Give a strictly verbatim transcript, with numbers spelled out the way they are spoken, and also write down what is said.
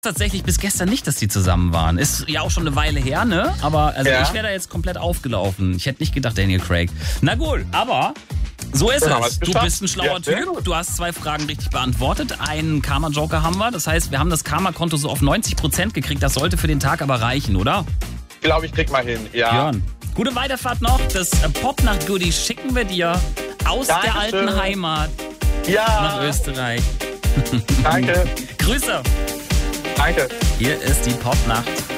Tatsächlich bis gestern nicht, dass die zusammen waren. Ist ja auch schon eine Weile her, ne? Aber also Ja. ich wäre da jetzt komplett aufgelaufen. Ich hätte nicht gedacht, Daniel Craig. Na gut, aber so ist Dann haben es. wir's Du geschafft. bist ein schlauer Ja, sehr Typ. gut. Du hast zwei Fragen richtig beantwortet. Einen Karma-Joker haben wir. Das heißt, wir haben das Karma-Konto so auf neunzig Prozent gekriegt. Das sollte für den Tag aber reichen, oder? Ich glaube, ich krieg mal hin. Ja. Björn. Gute Weiterfahrt noch. Das äh, Popnacht-Goodie schicken wir dir aus der Dankeschön. alten Heimat nach Ja. Österreich. Danke. Grüße. Danke. Hier ist die Popnacht.